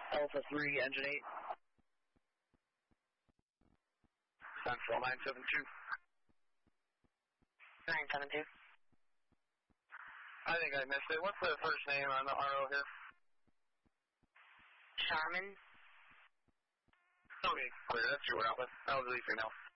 Alpha 3, engine 8. Central 972. 972. I think I missed it. What's the first name on the RO here? Charmin. Okay, clear. That's your outlet. I'll delete for now.